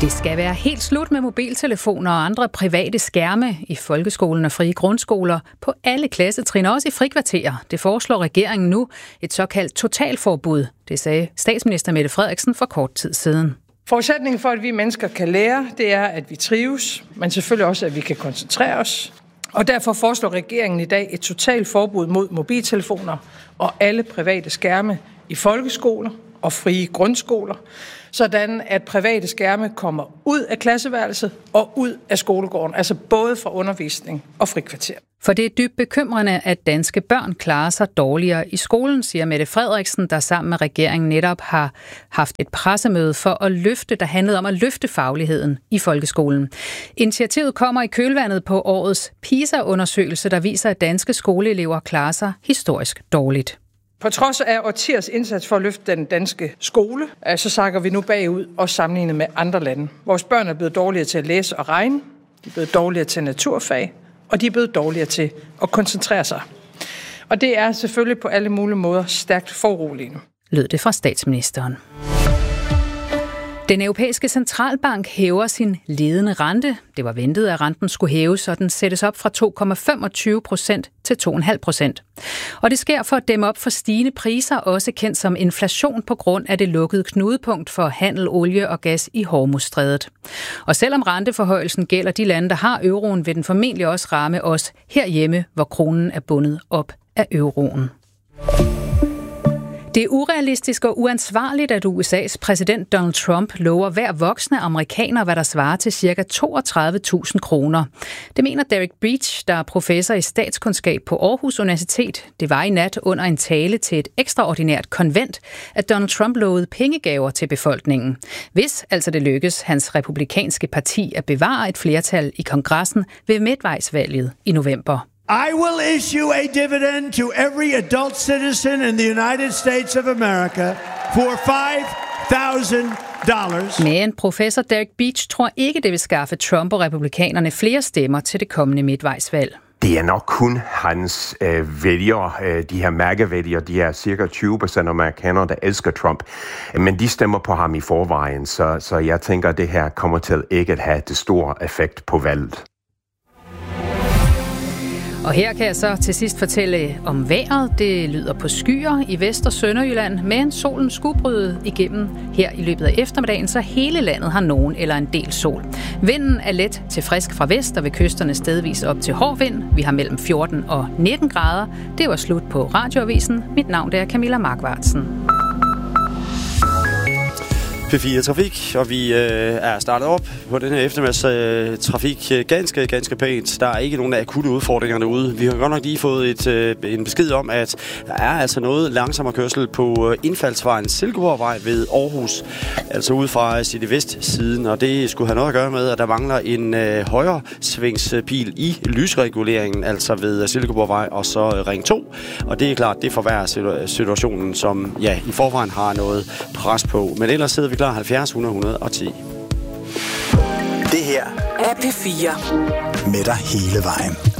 Det skal være helt slut med mobiltelefoner og andre private skærme i folkeskolen og frie grundskoler på alle klassetrin, også i frikvarterer. Det foreslår regeringen nu, et såkaldt totalforbud. Det sagde statsminister Mette Frederiksen for kort tid siden. Forudsætningen for, at vi mennesker kan lære, det er, at vi trives, men selvfølgelig også, at vi kan koncentrere os. Og derfor foreslår regeringen i dag et totalforbud mod mobiltelefoner og alle private skærme i folkeskoler og frie grundskoler, sådan at private skærme kommer ud af klasseværelset og ud af skolegården, altså både fra undervisning og frikvarter. For det er dybt bekymrende, at danske børn klarer sig dårligere i skolen, siger Mette Frederiksen, der sammen med regeringen netop har haft et pressemøde der handlede om at løfte fagligheden i folkeskolen. Initiativet kommer i kølvandet på årets PISA-undersøgelse, der viser, at danske skoleelever klarer sig historisk dårligt. På trods af årtiers indsats for at løfte den danske skole, så sakker vi nu bagud og sammenlignet med andre lande. Vores børn er blevet dårligere til at læse og regne, de er blevet dårligere til naturfag, og de er blevet dårligere til at koncentrere sig. Og det er selvfølgelig på alle mulige måder stærkt foruroligende. Lød det fra statsministeren. Den europæiske centralbank hæver sin ledende rente. Det var ventet, at renten skulle hæves, så den sættes op fra 2,25% til 2,5%. Og det sker for at dæmme op for stigende priser, også kendt som inflation på grund af det lukkede knudepunkt for handel, olie og gas i Hormuzstrædet. Og selvom renteforhøjelsen gælder de lande, der har euroen, vil den formentlig også ramme os herhjemme, hvor kronen er bundet op af euroen. Det er urealistisk og uansvarligt, at USA's præsident Donald Trump lover hver voksne amerikaner, hvad der svarer til ca. 32.000 kroner. Det mener Derek Beach, der er professor i statskundskab på Aarhus Universitet. Det var i nat under en tale til et ekstraordinært konvent, at Donald Trump lovede pengegaver til befolkningen. Hvis altså det lykkes hans republikanske parti at bevare et flertal i kongressen ved midtvejsvalget i november. I will issue a dividend to every adult citizen in the United States of America for $5,000. Men professor Derek Beach tror ikke, det vil skaffe Trump og republikanerne flere stemmer til det kommende midtvejsvalg. Det er nok kun hans vælgere, de her MAGA-vælgere, de er cirka 20% amerikanere, der elsker Trump. Men de stemmer på ham i forvejen, så jeg tænker, at det her kommer til ikke at have det store effekt på valget. Og her kan jeg så til sidst fortælle om vejret. Det lyder på skyer i Vest- og Sønderjylland, men solen skulle bryde igennem her i løbet af eftermiddagen, så hele landet har nogen eller en del sol. Vinden er let til frisk fra vest, og ved kysterne stedvis op til hård vind. Vi har mellem 14 og 19 grader. Det var slut på Radioavisen. Mit navn er Camilla Markvartsen. P4 Trafik, og vi er startet op på den her eftermiddags trafik ganske pænt. Der er ikke nogen akutte udfordringer derude. Vi har godt nok lige fået en besked om, at der er altså noget langsommere kørsel på indfaldsvejen Silkeborgvej ved Aarhus, altså ude fra City Vest-siden, og det skulle have noget at gøre med, at der mangler en højre svingspil i lysreguleringen, altså ved Silkeborgvej og så Ring 2, og det er klart, det forværrer situationen, som i forvejen har noget pres på, men ellers sidder vi 70 100 110. Det her er P4 med dig hele vejen.